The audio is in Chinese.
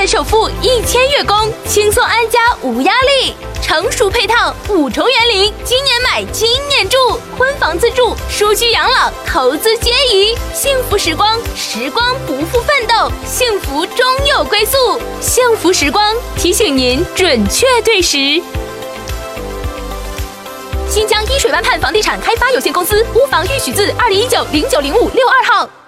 首付1000月供，轻松安家无压力。成熟配套5重园林，今年买今年住，婚房自住，舒居养老，投资皆宜。幸福时光，时光不负奋斗，幸福终有归宿。幸福时光提醒您准确对时。新疆伊水湾畔房地产开发有限公司，屋房预许字2019090562号。